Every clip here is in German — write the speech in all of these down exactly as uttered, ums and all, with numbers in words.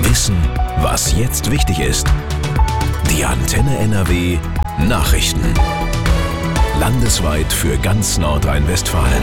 Wissen, was jetzt wichtig ist. Die Antenne N R W Nachrichten. Landesweit für ganz Nordrhein-Westfalen.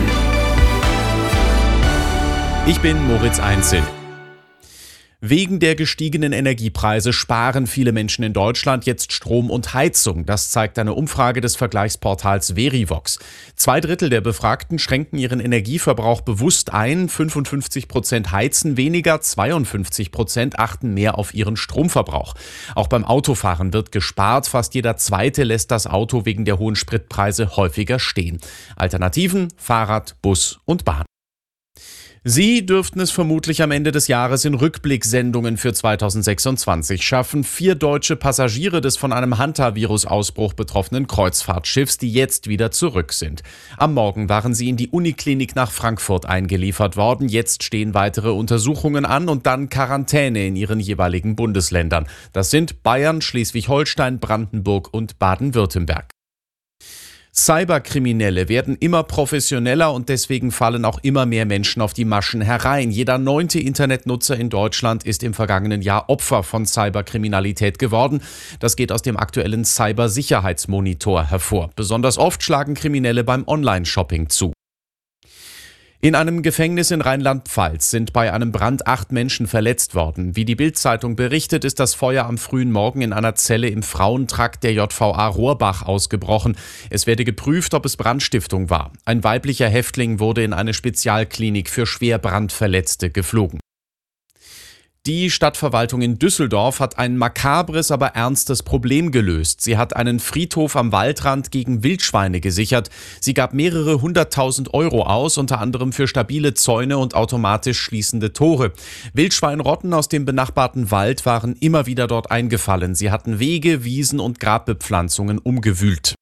Ich bin Moritz Einzel. Wegen der gestiegenen Energiepreise sparen viele Menschen in Deutschland jetzt Strom und Heizung. Das zeigt eine Umfrage des Vergleichsportals Verivox. Zwei Drittel der Befragten schränken ihren Energieverbrauch bewusst ein. fünfundfünfzig Prozent heizen weniger, zweiundfünfzig Prozent achten mehr auf ihren Stromverbrauch. Auch beim Autofahren wird gespart. Fast jeder Zweite lässt das Auto wegen der hohen Spritpreise häufiger stehen. Alternativen: Fahrrad, Bus und Bahn. Sie dürften es vermutlich am Ende des Jahres in Rückblicksendungen für zweitausendsechsundzwanzig schaffen. Vier deutsche Passagiere des von einem Hantavirus-Ausbruch betroffenen Kreuzfahrtschiffs, die jetzt wieder zurück sind. Am Morgen waren sie in die Uniklinik nach Frankfurt eingeliefert worden. Jetzt stehen weitere Untersuchungen an und dann Quarantäne in ihren jeweiligen Bundesländern. Das sind Bayern, Schleswig-Holstein, Brandenburg und Baden-Württemberg. Cyberkriminelle werden immer professioneller und deswegen fallen auch immer mehr Menschen auf die Maschen herein. Jeder neunte Internetnutzer in Deutschland ist im vergangenen Jahr Opfer von Cyberkriminalität geworden. Das geht aus dem aktuellen Cybersicherheitsmonitor hervor. Besonders oft schlagen Kriminelle beim Online-Shopping zu. In einem Gefängnis in Rheinland-Pfalz sind bei einem Brand acht Menschen verletzt worden. Wie die Bild-Zeitung berichtet, ist das Feuer am frühen Morgen in einer Zelle im Frauentrakt der J V A Rohrbach ausgebrochen. Es werde geprüft, ob es Brandstiftung war. Ein weiblicher Häftling wurde in eine Spezialklinik für schwer Brandverletzte geflogen. Die Stadtverwaltung in Düsseldorf hat ein makabres, aber ernstes Problem gelöst. Sie hat einen Friedhof am Waldrand gegen Wildschweine gesichert. Sie gab mehrere hunderttausend Euro aus, unter anderem für stabile Zäune und automatisch schließende Tore. Wildschweinrotten aus dem benachbarten Wald waren immer wieder dort eingefallen. Sie hatten Wege, Wiesen und Grabbepflanzungen umgewühlt.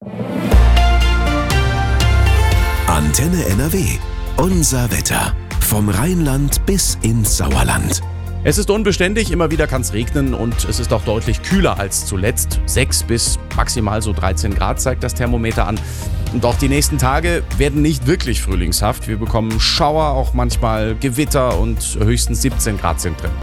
Antenne N R W. Unser Wetter. Vom Rheinland bis ins Sauerland. Es ist unbeständig, immer wieder kann es regnen und es ist auch deutlich kühler als zuletzt. sechs bis maximal so dreizehn Grad zeigt das Thermometer an. Und auch die nächsten Tage werden nicht wirklich frühlingshaft. Wir bekommen Schauer, auch manchmal Gewitter und höchstens siebzehn Grad sind drin.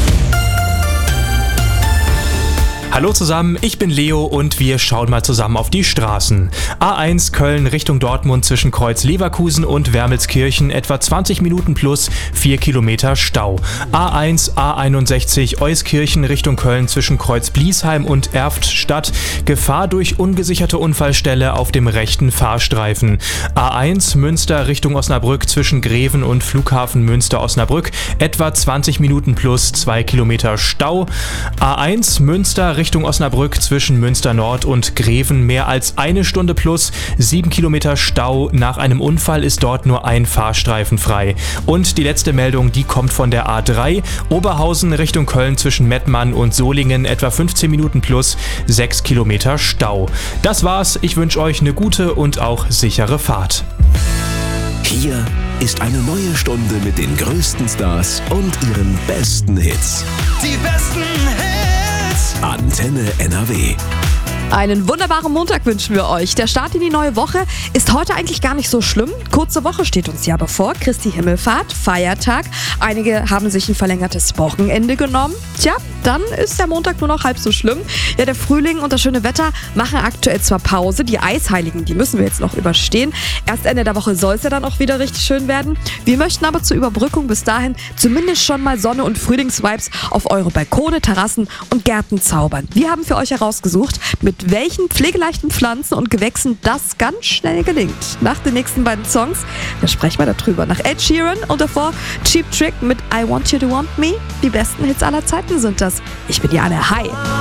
Hallo zusammen, ich bin Leo und wir schauen mal zusammen auf die Straßen. A eins Köln Richtung Dortmund zwischen Kreuz Leverkusen und Wermelskirchen etwa zwanzig Minuten plus vier Kilometer Stau. A eins A einundsechzig Euskirchen Richtung Köln zwischen Kreuz Bliesheim und Erftstadt. Gefahr durch ungesicherte Unfallstelle auf dem rechten Fahrstreifen. A eins Münster Richtung Osnabrück zwischen Greven und Flughafen Münster-Osnabrück etwa zwanzig Minuten plus zwei Kilometer Stau. A eins Münster Richtung Osnabrück zwischen Münster Nord und Greven mehr als eine Stunde plus sieben Kilometer Stau. Nach einem Unfall ist dort nur ein Fahrstreifen frei. Und die letzte Meldung, die kommt von der A drei. Oberhausen Richtung Köln zwischen Mettmann und Solingen etwa fünfzehn Minuten plus sechs Kilometer Stau. Das war's. Ich wünsche euch eine gute und auch sichere Fahrt. Hier ist eine neue Stunde mit den größten Stars und ihren besten Hits. Die besten Hits. Antenne N R W. Einen wunderbaren Montag wünschen wir euch. Der Start in die neue Woche ist heute eigentlich gar nicht so schlimm. Kurze Woche steht uns ja bevor. Christi Himmelfahrt, Feiertag. Einige haben sich ein verlängertes Wochenende genommen. Tja, dann ist der Montag nur noch halb so schlimm. Ja, der Frühling und das schöne Wetter machen aktuell zwar Pause. Die Eisheiligen, die müssen wir jetzt noch überstehen. Erst Ende der Woche soll es ja dann auch wieder richtig schön werden. Wir möchten aber zur Überbrückung bis dahin zumindest schon mal Sonne und Frühlingsvibes auf eure Balkone, Terrassen und Gärten zaubern. Wir haben für euch herausgesucht, mit welchen pflegeleichten Pflanzen und Gewächsen das ganz schnell gelingt. Nach den nächsten beiden Songs, da sprechen wir darüber. Nach Ed Sheeran und davor Cheap Trick mit I Want You to Want Me. Die besten Hits aller Zeiten sind das. Ich bin Jana. Hi.